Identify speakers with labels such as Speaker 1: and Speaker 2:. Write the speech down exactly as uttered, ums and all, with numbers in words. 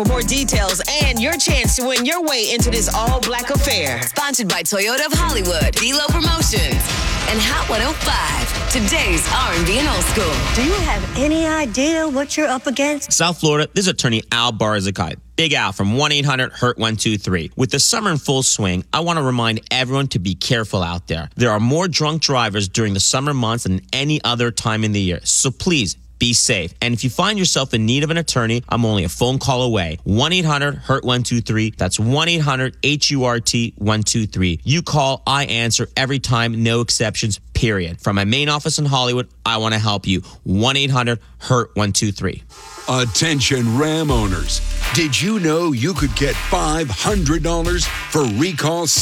Speaker 1: For more details and your chance to win your way into this all-black affair.
Speaker 2: Sponsored by Toyota of Hollywood, D-Lo Promotions, and Hot one oh five, today's R and B and old school.
Speaker 3: Do you have any idea what you're up against?
Speaker 4: South Florida, this is attorney Al Barzakai. Big Al from one eight hundred hurt one two three. With the summer in full swing, I want to remind everyone to be careful out there. There are more drunk drivers during the summer months than any other time in the year. So please, be safe. And if you find yourself in need of an attorney, I'm only a phone call away. one eight hundred hurt one two three. That's one eight hundred H U R T one two three. You call, I answer every time, no exceptions, period. From my main office in Hollywood, I want to help you. one eight hundred hurt one two three.
Speaker 5: Attention Ram owners. Did you know you could get five hundred dollars for recall